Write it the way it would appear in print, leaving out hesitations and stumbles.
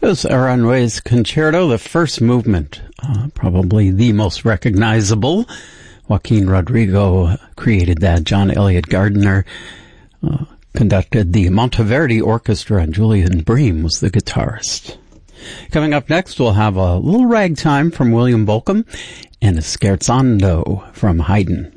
It was Aranjuez Concerto, the first movement, probably the most recognizable. Joaquin Rodrigo created that. John Elliott Gardiner conducted the Monteverdi Orchestra, and Julian Bream was the guitarist. Coming up next, we'll have a little ragtime from William Bolcom and a scherzando from Haydn.